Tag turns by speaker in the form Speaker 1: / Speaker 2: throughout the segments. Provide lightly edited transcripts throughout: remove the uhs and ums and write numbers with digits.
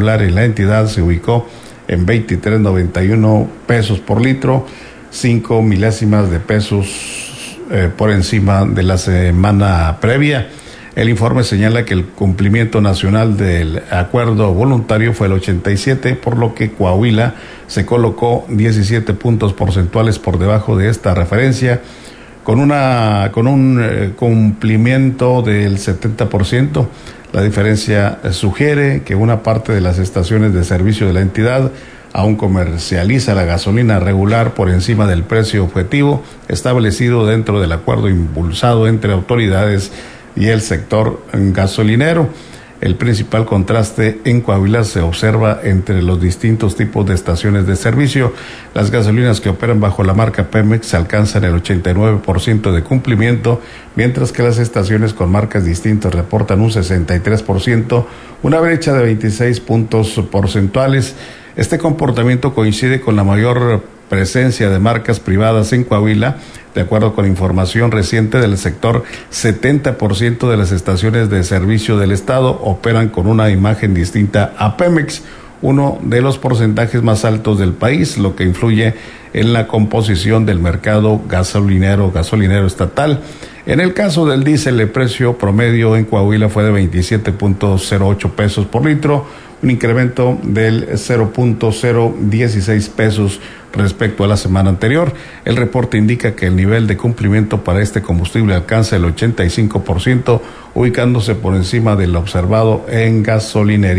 Speaker 1: regular en la entidad se ubicó en 23.91 pesos por litro, 5 milésimas de pesos por encima de la semana previa. El informe señala que el cumplimiento nacional del acuerdo voluntario fue el 87, por lo que Coahuila se colocó 17 puntos porcentuales por debajo de esta referencia, con un cumplimiento del 70%. La diferencia sugiere que una parte de las estaciones de servicio de la entidad aún comercializa la gasolina regular por encima del precio objetivo establecido dentro del acuerdo impulsado entre autoridades y el sector gasolinero. El principal contraste en Coahuila se observa entre los distintos tipos de estaciones de servicio. Las gasolinas que operan bajo la marca Pemex alcanzan el 89% de cumplimiento, mientras que las estaciones con marcas distintas reportan un 63%, una brecha de 26 puntos porcentuales. Este comportamiento coincide con la mayor presencia de marcas privadas en Coahuila. De acuerdo con información reciente del sector, 70% de las estaciones de servicio del estado operan con una imagen distinta a Pemex, uno de los porcentajes más altos del país, lo que influye en la composición del mercado gasolinero estatal. En el caso del diésel, el precio promedio en Coahuila fue de 27.08 pesos por litro, un incremento del 0.016 pesos respecto a la semana anterior. El reporte indica que el nivel de cumplimiento para este combustible alcanza el 85%, ubicándose por encima del observado en gasolina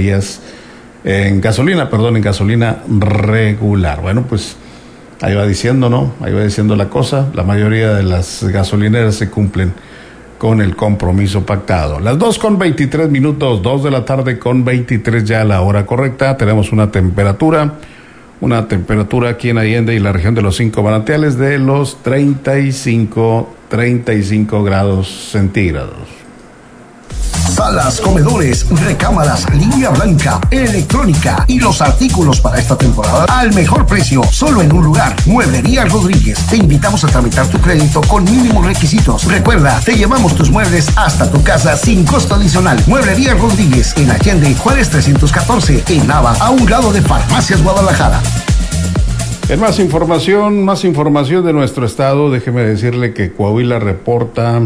Speaker 1: regular. Bueno, pues ahí va diciendo, ¿no? Ahí va diciendo la cosa. La mayoría de las gasolineras se cumplen con el compromiso pactado. Las 2:23, 2 de la tarde con 23 ya la hora correcta. Tenemos una temperatura aquí en Allende y la región de los 5 manantiales de los 35 grados centígrados.
Speaker 2: Salas, comedores, recámaras, línea blanca, electrónica y los artículos para esta temporada al mejor precio, solo en un lugar. Mueblería Rodríguez. Te invitamos a tramitar tu crédito con mínimos requisitos. Recuerda, te llevamos tus muebles hasta tu casa sin costo adicional. Mueblería Rodríguez, en Allende, Juárez 314, en Nava, a un lado de Farmacias Guadalajara.
Speaker 1: En más información de nuestro estado, déjeme decirle que Coahuila reporta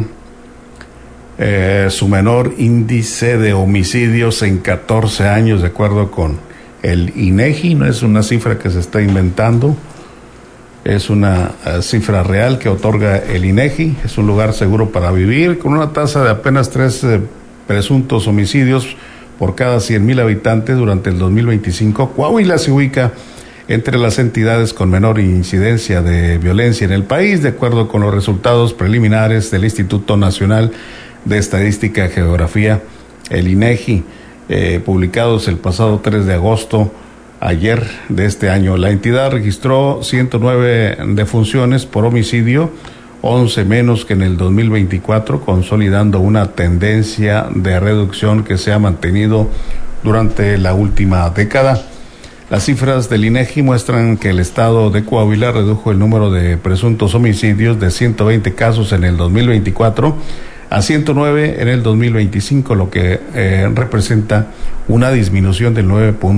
Speaker 1: su menor índice de homicidios en 14 años, de acuerdo con el INEGI. No es una cifra que se está inventando, es una cifra real que otorga el INEGI. Es un lugar seguro para vivir, con una tasa de apenas 3 presuntos homicidios por cada 100,000 habitantes durante el 2025. Coahuila se ubica entre las entidades con menor incidencia de violencia en el país, de acuerdo con los resultados preliminares del Instituto Nacional de Estadística y Geografía, el INEGI, publicados el pasado 3 de agosto, ayer de este año. La entidad registró 109 defunciones por homicidio, 11 menos que en el 2024, consolidando una tendencia de reducción que se ha mantenido durante la última década. Las cifras del INEGI muestran que el estado de Coahuila redujo el número de presuntos homicidios de 120 casos en el 2024 a 109 en el 2025, lo que representa una disminución del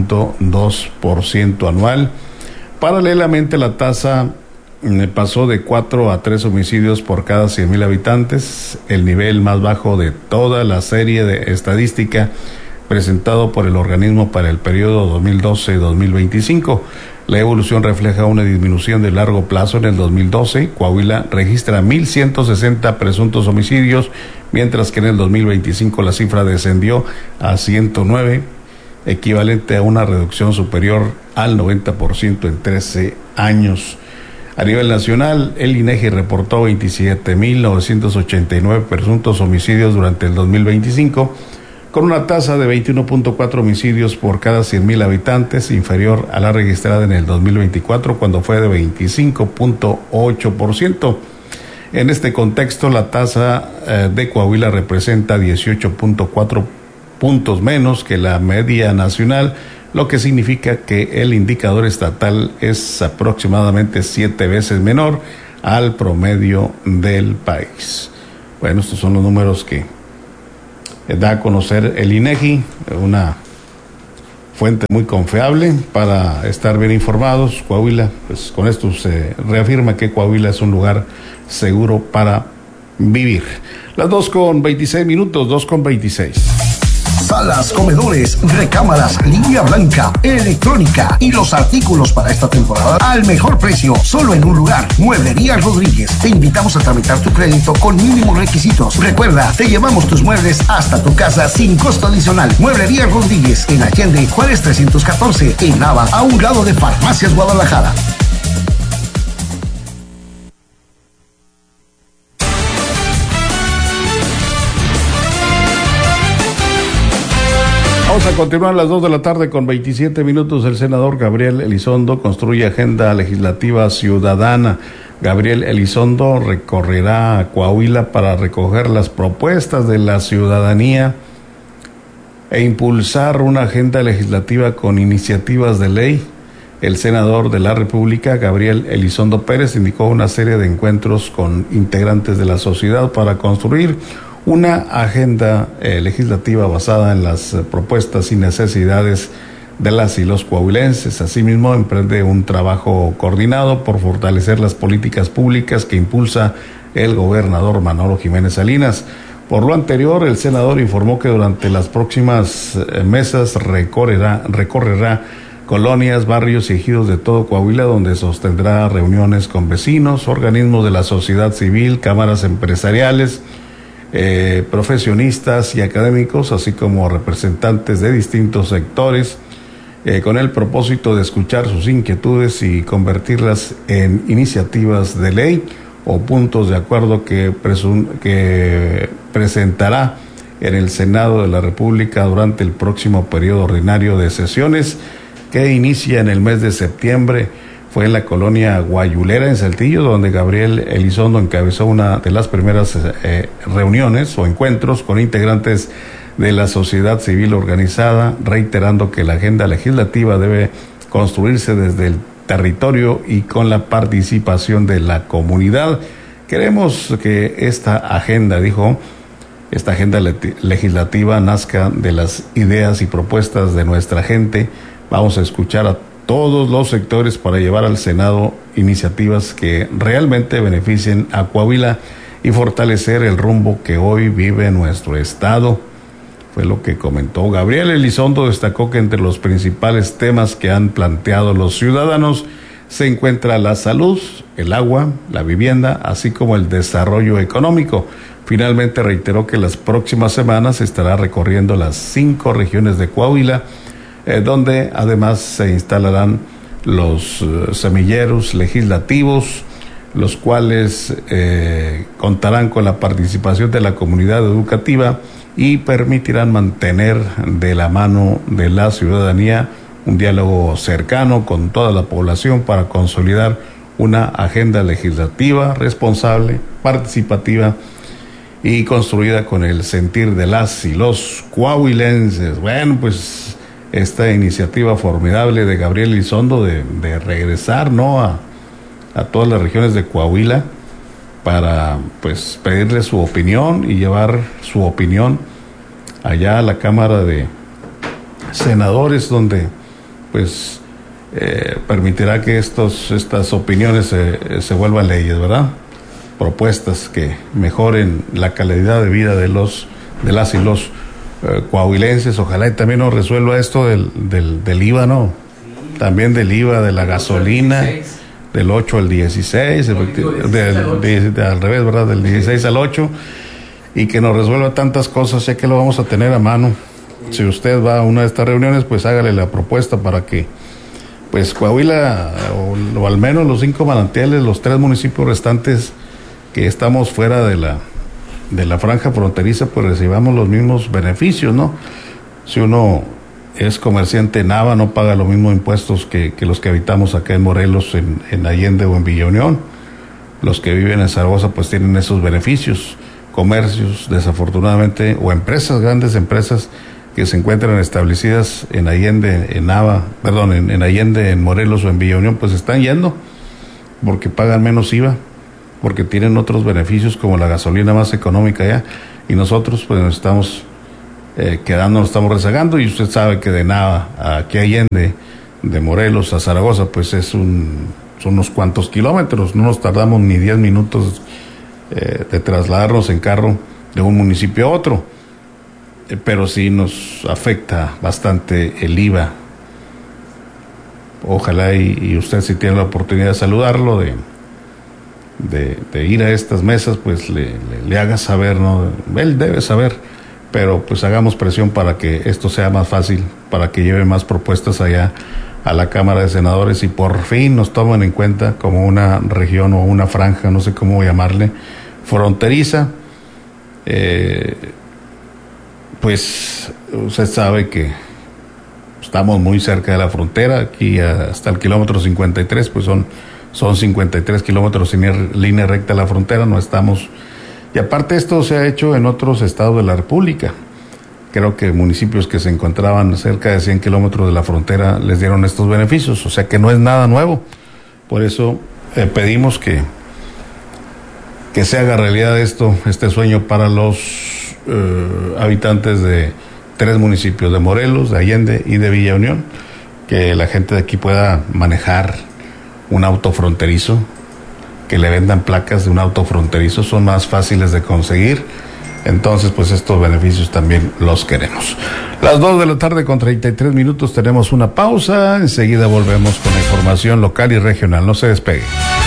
Speaker 1: 9.2% anual. Paralelamente, la tasa pasó de 4 a 3 homicidios por cada 100,000 habitantes, el nivel más bajo de toda la serie de estadística presentado por el organismo para el periodo 2012-2025. La evolución refleja una disminución de largo plazo. En el 2012, Coahuila registra 1,160 presuntos homicidios, mientras que en el 2025 la cifra descendió a 109, equivalente a una reducción superior al 90% en 13 años. A nivel nacional, el INEGI reportó 27,989 presuntos homicidios durante el 2025, con una tasa de 21.4 homicidios por cada 100,000 habitantes, inferior a la registrada en el 2024, cuando fue de 25.8%. En este contexto, la tasa de Coahuila representa 18.4 puntos menos que la media nacional, lo que significa que el indicador estatal es aproximadamente 7 veces menor al promedio del país. Bueno, estos son los números que da a conocer el INEGI, una fuente muy confiable para estar bien informados. Coahuila, pues con esto se reafirma que Coahuila es un lugar seguro para vivir. Las 2:26, 2:26.
Speaker 2: Salas, comedores, recámaras, línea blanca, electrónica y los artículos para esta temporada al mejor precio, solo en un lugar. Mueblería Rodríguez. Te invitamos a tramitar tu crédito con mínimos requisitos. Recuerda, te llevamos tus muebles hasta tu casa sin costo adicional. Mueblería Rodríguez en Allende, Juárez 314, en Nava, a un lado de Farmacias Guadalajara.
Speaker 1: Vamos a continuar a las 2:27 p.m. El senador Gabriel Elizondo construye agenda legislativa ciudadana. Gabriel Elizondo recorrerá a Coahuila para recoger las propuestas de la ciudadanía e impulsar una agenda legislativa con iniciativas de ley. El senador de la República, Gabriel Elizondo Pérez, indicó una serie de encuentros con integrantes de la sociedad para construir una agenda legislativa basada en las propuestas y necesidades de las y los coahuilenses. Asimismo, emprende un trabajo coordinado por fortalecer las políticas públicas que impulsa el gobernador Manolo Jiménez Salinas. Por lo anterior, el senador informó que durante las próximas mesas recorrerá colonias, barrios y ejidos de todo Coahuila, donde sostendrá reuniones con vecinos, organismos de la sociedad civil, cámaras empresariales, profesionistas y académicos, así como representantes de distintos sectores, con el propósito de escuchar sus inquietudes y convertirlas en iniciativas de ley o puntos de acuerdo que presentará en el Senado de la República durante el próximo periodo ordinario de sesiones que inicia en el mes de septiembre. Fue en la colonia Guayulera, en Saltillo, donde Gabriel Elizondo encabezó una de las primeras reuniones o encuentros con integrantes de la sociedad civil organizada, reiterando que la agenda legislativa debe construirse desde el territorio y con la participación de la comunidad. Queremos que esta agenda, dijo, esta agenda legislativa nazca de las ideas y propuestas de nuestra gente. Vamos a escuchar a todos los sectores para llevar al Senado iniciativas que realmente beneficien a Coahuila y fortalecer el rumbo que hoy vive nuestro estado. Fue lo que comentó Gabriel Elizondo. Destacó que entre los principales temas que han planteado los ciudadanos se encuentra la salud, el agua, la vivienda, así como el desarrollo económico. Finalmente reiteró que las próximas semanas estará recorriendo las 5 regiones de Coahuila, donde además se instalarán los semilleros legislativos, los cuales contarán con la participación de la comunidad educativa y permitirán mantener de la mano de la ciudadanía un diálogo cercano con toda la población para consolidar una agenda legislativa responsable, participativa y construida con el sentir de las y los coahuilenses. Bueno, pues esta iniciativa formidable de Gabriel Elizondo de regresar, ¿no?, a todas las regiones de Coahuila para pues pedirle su opinión y llevar su opinión allá a la Cámara de Senadores, donde pues permitirá que estas opiniones se vuelvan leyes, ¿verdad? Propuestas que mejoren la calidad de vida de las y los coahuilenses. Ojalá y también nos resuelva esto del IVA, ¿no? También del IVA de la gasolina, del 8 al 16, al revés, ¿verdad? Del 16 al 8, y que nos resuelva tantas cosas, ya que lo vamos a tener a mano. Si usted va a una de estas reuniones, pues hágale la propuesta para que pues Coahuila, o al menos los 5 manantiales, los 3 municipios restantes que estamos fuera de la franja fronteriza, pues recibamos los mismos beneficios, ¿no? Si uno es comerciante en Nava, no paga los mismos impuestos que los que habitamos acá en Morelos, en Allende o en Villa Unión. Los que viven en Zaragoza pues tienen esos beneficios. Comercios, desafortunadamente, o empresas, grandes empresas que se encuentran establecidas en Allende, en Allende, en Morelos o en Villa Unión, pues están yendo porque pagan menos IVA, porque tienen otros beneficios como la gasolina más económica allá, y nosotros pues nos estamos quedándonos, estamos rezagando, y usted sabe que de nada, aquí Allende, de Morelos a Zaragoza, pues son unos cuantos kilómetros, no nos tardamos ni 10 minutos de trasladarnos en carro de un municipio a otro, pero sí nos afecta bastante el IVA. Ojalá y usted, si tiene la oportunidad de saludarlo, de ir a estas mesas, pues le haga saber, ¿no? Él debe saber, pero pues hagamos presión para que esto sea más fácil, para que lleve más propuestas allá a la Cámara de Senadores y por fin nos tomen en cuenta como una región o una franja, no sé cómo llamarle, fronteriza. Pues usted sabe que estamos muy cerca de la frontera, aquí hasta el kilómetro 53, pues son 53 kilómetros en línea recta a la frontera, no estamos. Y aparte esto se ha hecho en otros estados de la República. Creo que municipios que se encontraban cerca de 100 kilómetros de la frontera les dieron estos beneficios, o sea que no es nada nuevo. Por eso pedimos que se haga realidad este sueño para los habitantes de 3 municipios, de Morelos, de Allende y de Villa Unión, que la gente de aquí pueda manejar un auto fronterizo, que le vendan placas de un auto fronterizo, son más fáciles de conseguir. Entonces, pues estos beneficios también los queremos. Las 2 de la tarde con 33 minutos, tenemos una pausa. Enseguida volvemos con la información local y regional. No se despegue.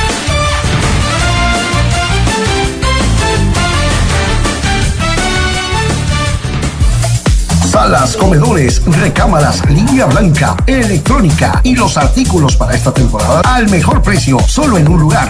Speaker 2: Salas, comedores, recámaras, línea blanca, electrónica y los artículos para esta temporada al mejor precio, solo en un lugar.